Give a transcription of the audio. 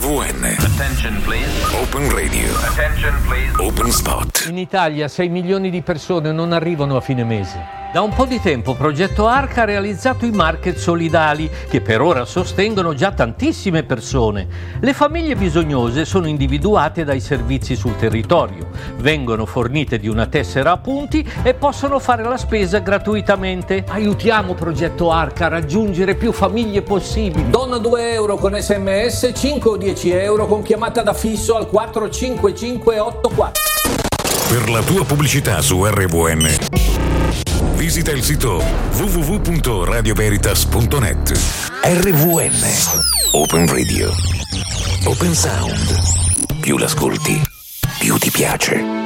RVN. Attention please. Open Radio. Attention please. Open Spot. In Italia 6 milioni di persone non arrivano a fine mese. Da un po' di tempo Progetto Arca ha realizzato i market solidali che per ora sostengono già tantissime persone. Le famiglie bisognose sono individuate dai servizi sul territorio, vengono fornite di una tessera a punti e possono fare la spesa gratuitamente. Aiutiamo Progetto Arca a raggiungere più famiglie possibili. Donna 2 euro con SMS, 5 o 10 euro con chiamata da fisso al 45584. Per la tua pubblicità su RVN visita il sito www.radioveritas.net. RVN Open Radio. Open Sound. Più l'ascolti, più ti piace.